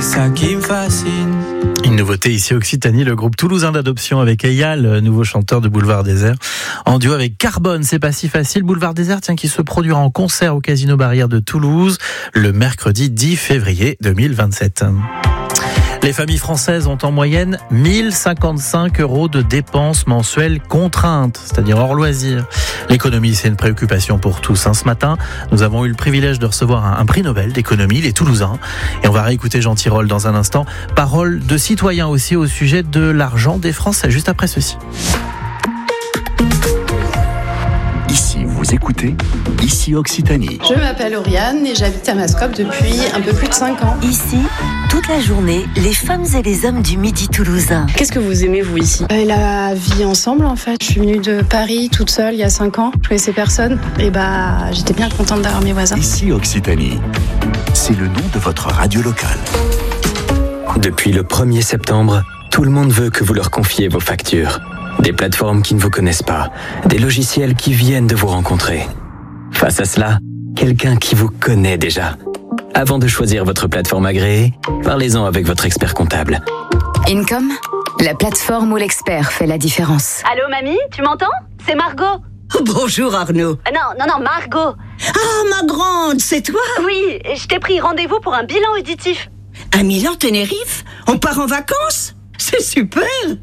ça qui me fascine. Une nouveauté ici Occitanie, le groupe toulousain d'adoption avec Eyal, nouveau chanteur de Boulevard Désert, en duo avec Carbone, c'est pas si facile. Boulevard Désert, qui se produira en concert au Casino Barrière de Toulouse le mercredi 10 février 2027. Les familles françaises ont en moyenne 1055 € de dépenses mensuelles contraintes, c'est-à-dire hors loisirs. L'économie, c'est une préoccupation pour tous. Ce matin, nous avons eu le privilège de recevoir un prix Nobel d'économie, les Toulousains. Et on va réécouter Jean Tirole dans un instant. Parole de citoyens aussi au sujet de l'argent des Français, juste après ceci. Ici, vous écoutez Ici Occitanie. Je m'appelle Oriane et j'habite à Mascope depuis un peu plus de 5 ans. Ici, toute la journée, les femmes et les hommes du Midi toulousain. Qu'est-ce que vous aimez, vous, ici ? La vie ensemble, en fait. Je suis venue de Paris toute seule il y a 5 ans. Je connaissais personne. Et j'étais bien contente d'avoir mes voisins. Ici Occitanie, c'est le nom de votre radio locale. Depuis le 1er septembre, tout le monde veut que vous leur confiez vos factures. Des plateformes qui ne vous connaissent pas, des logiciels qui viennent de vous rencontrer. Face à cela, quelqu'un qui vous connaît déjà. Avant de choisir votre plateforme agréée, parlez-en avec votre expert comptable. Income, la plateforme où l'expert fait la différence. Allô mamie, tu m'entends ? C'est Margot. Bonjour Arnaud. Non, Margot. Ah, ma grande, c'est toi ? Oui, je t'ai pris rendez-vous pour un bilan auditif. À Milan, Tenerife ? On part en vacances ? C'est super !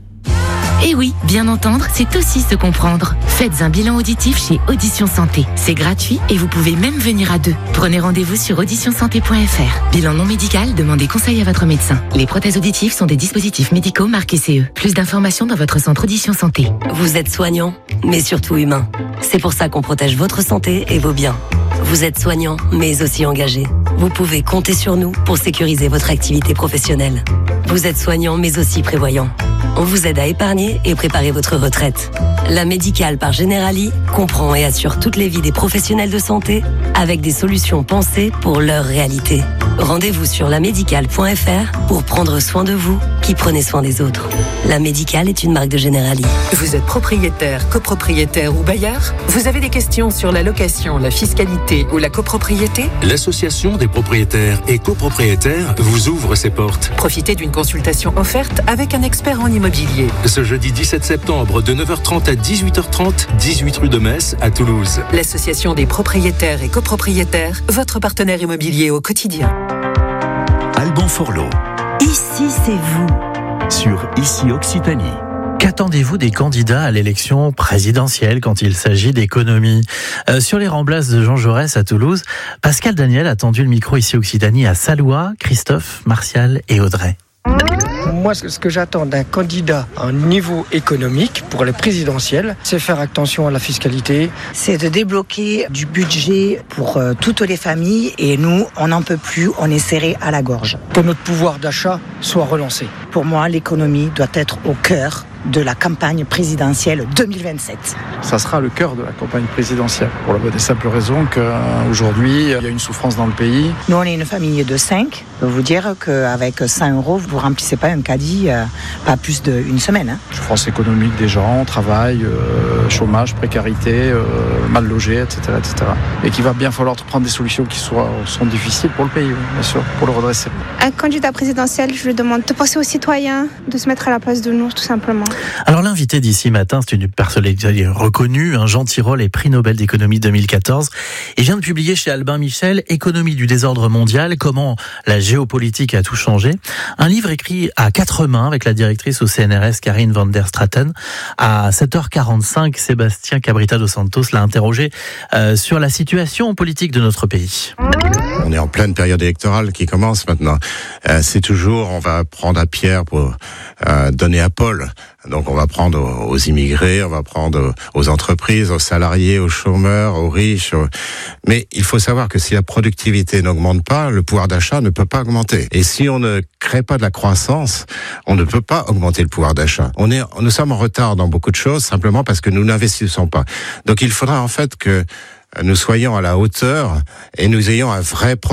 Et oui, bien entendre, c'est aussi se comprendre. Faites un bilan auditif chez Audition Santé. C'est gratuit et vous pouvez même venir à 2. Prenez rendez-vous sur auditionsanté.fr. Bilan non médical, demandez conseil à votre médecin. Les prothèses auditives sont des dispositifs médicaux marqués CE. Plus d'informations dans votre centre Audition Santé. Vous êtes soignant, mais surtout humain. C'est pour ça qu'on protège votre santé et vos biens. Vous êtes soignant, mais aussi engagé. Vous pouvez compter sur nous pour sécuriser votre activité professionnelle. Vous êtes soignant, mais aussi prévoyant. On vous aide à épargner et préparer votre retraite. La Médicale par Generali comprend et assure toutes les vies des professionnels de santé avec des solutions pensées pour leur réalité. Rendez-vous sur lamédicale.fr pour prendre soin de vous qui prenez soin des autres. La Médicale est une marque de Generali. Vous êtes propriétaire, copropriétaire ou bailleur ? Vous avez des questions sur la location, la fiscalité ou la copropriété ? L'Association des propriétaires et copropriétaires vous ouvre ses portes. Profitez d'une consultation offerte avec un expert en immobilier. Ce jeudi 17 septembre de 9h30 à 18h30, 18 rue de Metz à Toulouse. L'Association des propriétaires et copropriétaires, votre partenaire immobilier au quotidien. Alban Forlot. Ici, c'est vous. Sur Ici Occitanie. Qu'attendez-vous des candidats à l'élection présidentielle quand il s'agit d'économie ? Sur les remplaces de Jean Jaurès à Toulouse, Pascal Daniel a tendu le micro Ici Occitanie à Salois, Christophe, Martial et Audrey. Moi, ce que j'attends d'un candidat à un niveau économique pour les présidentielles, c'est faire attention à la fiscalité. C'est de débloquer du budget pour toutes les familles et nous, on n'en peut plus, on est serré à la gorge. Que notre pouvoir d'achat soit relancé. Pour moi, l'économie doit être au cœur de la campagne présidentielle 2027. Ça sera le cœur de la campagne présidentielle, pour la bonne et simple raison qu'aujourd'hui, il y a une souffrance dans le pays. Nous, on est une famille de 5. Je peux vous dire qu'avec 100 €, vous ne remplissez pas un caddie, pas plus d'une semaine. Souffrance économique des gens, travail, chômage, précarité, mal logés, etc., etc. Et qu'il va bien falloir prendre des solutions qui sont difficiles pour le pays, bien sûr, pour le redresser. Un candidat présidentiel, je lui demande de penser aux citoyens, de se mettre à la place de nous, tout simplement. Alors l'invité d'ici matin, c'est une personnalité reconnue, Jean Tirole est prix Nobel d'économie 2014. Il vient de publier chez Albin Michel « Économie du désordre mondial, comment la géopolitique a tout changé ». Un livre écrit à 4 mains avec la directrice au CNRS, Karine van der Straten. À 7h45, Sébastien Cabrita dos Santos l'a interrogé sur la situation politique de notre pays. On est en pleine période électorale qui commence maintenant. C'est toujours, on va prendre à Pierre pour donner à Paul. Donc on va prendre aux immigrés, on va prendre aux entreprises, aux salariés, aux chômeurs, aux riches. Mais il faut savoir que si la productivité n'augmente pas, le pouvoir d'achat ne peut pas augmenter. Et si on ne crée pas de la croissance, on ne peut pas augmenter le pouvoir d'achat. Nous sommes en retard dans beaucoup de choses simplement parce que nous n'investissons pas. Donc il faudra en fait que nous soyons à la hauteur et nous ayons un vrai